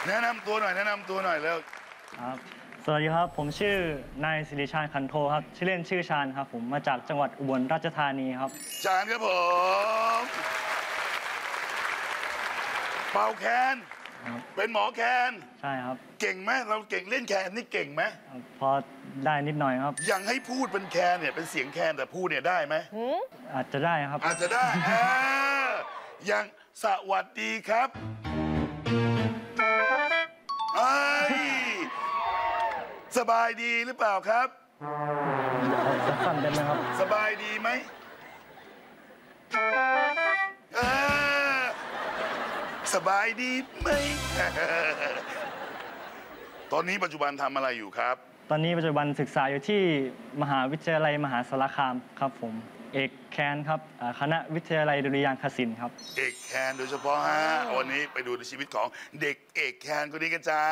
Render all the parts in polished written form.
แนะนำตัวหน่อยเร็วครับสวัสดีครับผมชื่อนายศิริชาญขันโทครับชื่อเล่นชื่อชาญครับผมมาจากจังหวัดอุบลราชธานีครับชาญครับผมเป่าแคนเป็นหมอแคนใช่ครับเก่งไหมเราเก่งเล่นแคนนี่เก่งไหมพอได้นิดหน่อยครับยังให้พูดเป็นแคนเนี่ยเป็นเสียงแคนแต่พูดเนี่ยได้ไหมอาจจะได้ครับอาจจะได้ยังสวัสดีครับสบายดีหรือเปล่าครับสั้นได้ไหมครับสบายดีไหมสบายดีไหมตอนนี้ปัจจุบันทำอะไรอยู่ครับตอนนี้ปัจจุบันศึกษาอยู่ที่มหาวิทยาลัยมหาสารคามครับผมเอกแคนครับคณะวิทยาลัยดุริยางคศิลป์ครับเอกแคนโดยเฉพาะฮะวันนี้ไปดูในชีวิตของเด็กเอกแคนคนนี้กันจ้า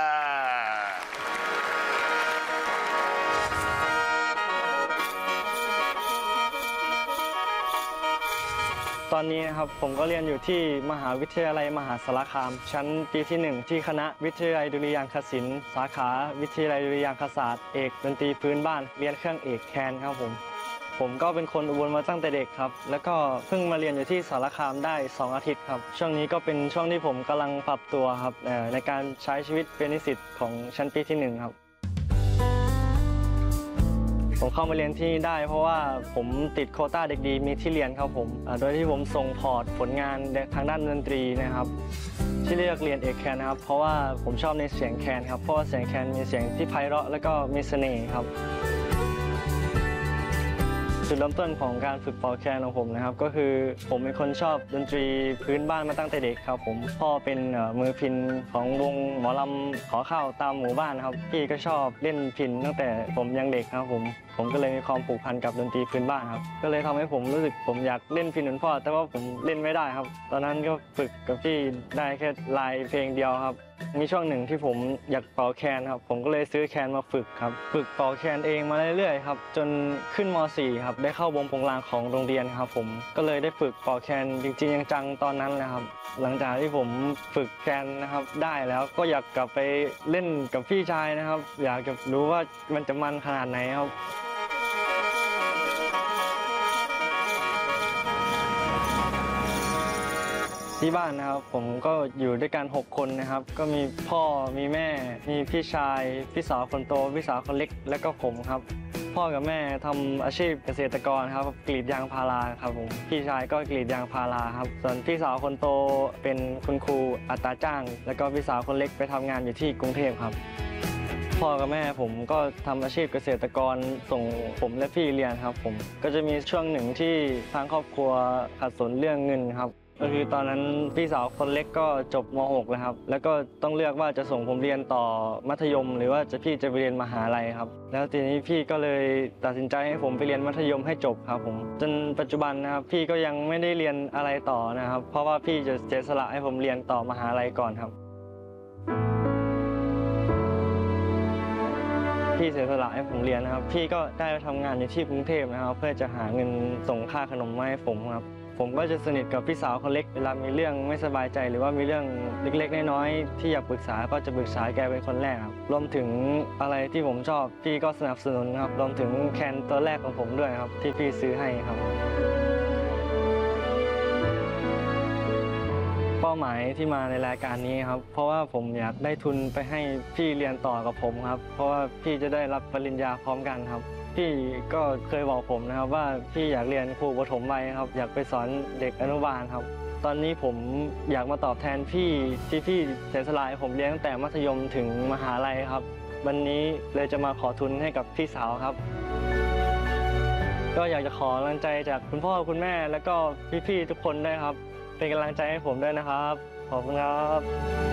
ตอนนี้นะครับผมก็เรียนอยู่ที่มหาวิทยาลัยมหาสารคามชั้นปีที่1ที่คณะวิทยาลัยดุริยางคศิลป์สาขาวิทยาลัยดุริยางคศาสตร์เอกดนตรีพื้นบ้านเรียนเครื่องเอกแคนครับผมก็เป็นคนอุบลมาตั้งแต่เด็กครับแล้วก็เพิ่งมาเรียนอยู่ที่สารคามได้2 อาทิตย์ครับช่วงนี้ก็เป็นช่วงที่ผมกำลังปรับตัวครับในการใช้ชีวิตเป็นนิสิตของชั้นปีที่1ครับผมเข้ามาเรียนที่นี่ได้เพราะว่าผมติดโควต้าเด็กดีมีที่เรียนครับผมโดยที่ผมส่งพอร์ตผลงานทางด้านดนตรีนะครับที่เลือกเรียนเอกแคนนะครับเพราะว่าผมชอบในเสียงแคนครับเพราะว่าเสียงแคนมีเสียงที่ไพเราะและก็มีเสน่ห์ครับจุดเริ่มต้นของการฝึกเป่าแคนของผมนะครับก็คือผมเป็นคนชอบดนตรีพื้นบ้านมาตั้งแต่เด็กครับผมพ่อเป็นมือพิณของวงหมอลำขอข้าวตามหมู่บ้านครับพี่ก็ชอบเล่นพิณตั้งแต่ผมยังเด็กครับผมก็เลยมีความผูกพันกับดนตรีพื้นบ้านครับก็เลยทำให้ผมรู้สึกผมอยากเล่นพิณเหมือนพ่อแต่ว่าผมเล่นไม่ได้ครับตอนนั้นก็ฝึกกับพี่ได้แค่ลายเพลงเดียวครับมีช่วงหนึ่งที่ผมอยากเป่าแคนครับผมก็เลยซื้อแคนมาฝึกครับฝึกเป่าแคนเองมาเรื่อยๆครับจนขึ้นม.4 ครับได้เข้าวงโปงลางของโรงเรียนครับผมก็เลยได้ฝึกเป่าแคนจริงๆจังๆตอนนั้นนะครับหลังจากที่ผมฝึกแคนนะครับได้แล้วก็อยากกลับไปเล่นกับพี่ชายนะครับอยากจะรู้ว่ามันจะมันขนาดไหนครับที่บ้านนะครับผมก็อยู่ด้วยกัน6 คนนะครับก็มีพ่อมีแม่มีพี่ชายพี่สาวคนโตพี่สาวคนเล็กและก็ผมครับพ่อกับแม่ทำอาชีพเกษตรกรครับกรีดยางพาราครับผมพี่ชายก็กรีดยางพาราครับส่วนพี่สาวคนโตเป็นคุณครูอัตราจ้างแล้วก็พี่สาวคนเล็กไปทำงานอยู่ที่กรุงเทพครับพ่อกับแม่ผมก็ทำอาชีพเกษตรกรส่งผมและพี่เรียนครับผมก็จะมีช่วงหนึ่งที่ทางครอบครัวขัดสนเรื่องเงินครับก็คือตอนนั้นพี่สาวคนเล็กก็จบม.6 แล้วครับแล้วก็ต้องเลือกว่าจะส่งผมเรียนต่อมัธยมหรือว่าพี่จะไปเรียนมหาลัยครับแล้วทีนี้พี่ก็เลยตัดสินใจให้ผมไปเรียนมัธยมให้จบครับผมจนปัจจุบันนะครับพี่ก็ยังไม่ได้เรียนอะไรต่อนะครับเพราะว่าพี่จะเสียสละให้ผมเรียนต่อมหาลัยก่อนครับพี่เสียสละให้ผมเรียนนะครับพี่ก็ได้ไปทำงานอยู่ที่กรุงเทพนะครับเพื่อจะหาเงินส่งค่าขนมมาให้ผมครับผมก็จะสนิทกับพี่สาวคนเล็กเวลามีเรื่องไม่สบายใจหรือว่ามีเรื่องเล็กๆน้อยๆที่อยากปรึกษาก็จะปรึกษาแกเป็นคนแรกครับรวมถึงอะไรที่ผมชอบพี่ก็สนับสนุนครับรวมถึงแคนตัวแรกของผมด้วยครับที่พี่ซื้อให้ครับเป้าหมายที่มาในรายการนี้ครับเพราะว่าผมอยากได้ทุนไปให้พี่เรียนต่อกับผมครับเพราะว่าพี่จะได้รับปริญญาพร้อมกันครับพี่ก็เคยบอกผมนะครับว่าพี่อยากเรียนครูปฐมวัยครับอยากไปสอนเด็กอนุบาลครับตอนนี้ผมอยากมาตอบแทนพี่ที่พี่เสียสละให้ผมเรียนตั้งแต่มัธยมถึงมหาลัยครับวันนี้เลยจะมาขอทุนให้กับพี่สาวครับก็อยากจะขอกำลังใจจากคุณพ่อคุณแม่แล้วก็พี่ๆทุกคนด้วยครับเป็นกำลังใจให้ผมด้วยนะครับขอบคุณครับ